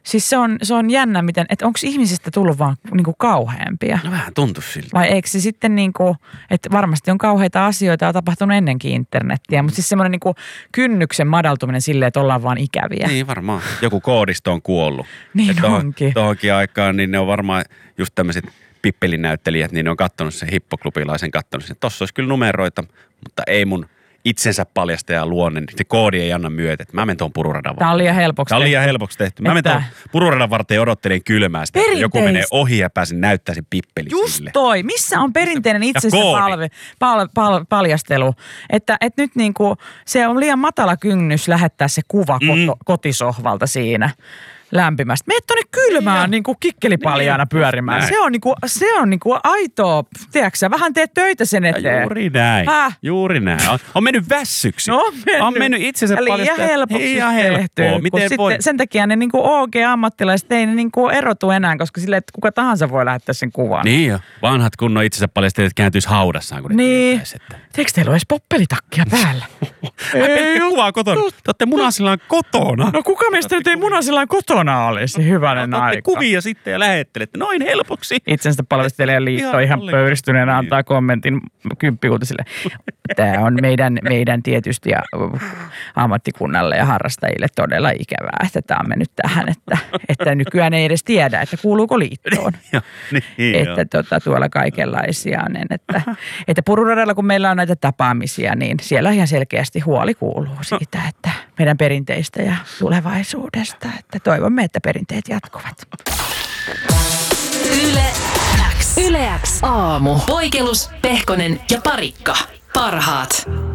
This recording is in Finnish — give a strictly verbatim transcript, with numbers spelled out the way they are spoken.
Siis se on, se on jännä, miten, että onko ihmisistä tullut vaan niin kuin kauheampia? No vähän tuntuu siltä. Vai eikö se sitten niin kuin, että varmasti on kauheita asioita, on tapahtunut ennenkin internettiä, mutta siis semmoinen niin kuin kynnyksen madaltuminen silleen, että ollaan vaan ikäviä. Niin varmaan. Joku koodisto on kuollut. Niin että onkin. Tohonkin aikaan, niin ne on varmaan just tämmöiset pippelinäyttelijät, niin ne on kattonut sen hippoklubilaisen, kattonut sen. Tossa olisi kyllä numeroita, mutta ei mun itsensä paljastaja luonne, niin se koodi ei anna myötä, että mä menen tuon pururadan varteen. Tämä on liian helpoksi Tämä on tehty. liian helpoksi tehty. Mä menen Että- tuon pururadan varteen ja odottelen kylmää sitä, että joku menee ohi ja pääsen näyttää sen pippeli Just sille. toi. Missä on perinteinen itsensä koodi. palve, pal, pal, paljastelu? Että, että nyt niinku, se on liian matala kynnys lähettää se kuva Mm. koto, kotisohvalta siinä lämpimästi. Meet tonne kylmään niin kuin kikkelipaljaana pyörimään. näin. Se on, niinku, se on niinku aitoa, tiedätkö sä, vähän teet töitä sen Ja eteen. juuri näin. Häh? Juuri näin. On, on mennyt vässyksi. No, on mennyt. On mennyt itsensä Liian paljastaa. helpoksi Liian tehty. helppoa. Kun Miten sitten, voi? sen takia ne niinku O G-ammattilaiset ei ne niinku erotu enää, koska sille, että kuka tahansa voi lähettää sen kuvan. Niin jo. Vanhat kunnon itsensä paljastajat kääntyisi haudassaan, kun ne Niin. tietäisi, että... Eikö teillä ole edes poppelitakkia päällä? Ei kuvaa kotona. Te olette munasillaan kotona. No kuka meistä nyt ei munasillaan kotona olisi? Hyvänen Otatte aika. kuvia sitten ja lähettelette noin helpoksi. Itsestä palvestelijan liitto Ihan ihan alle- pöyristyneenä Niin. antaa kommentin kymppiuutisille. Tämä on meidän, meidän tietysti ja uh, ammattikunnalle ja harrastajille todella ikävää, että tämä on mennyt tähän, että, että nykyään ei edes tiedä, että kuuluuko liittoon. Ja, niin, Että tota, tuolla kaikenlaisia on. Että, että Pururadalla, kun meillä on näitä tapaamisia, niin siellä ihan selkeästi huoli kuuluu siitä, että meidän perinteistä ja tulevaisuudesta. Että toivomme, että perinteet jatkuvat. Yle X. Yle X aamu. Poikelus, Pehkonen ja Parikka. Parhaat.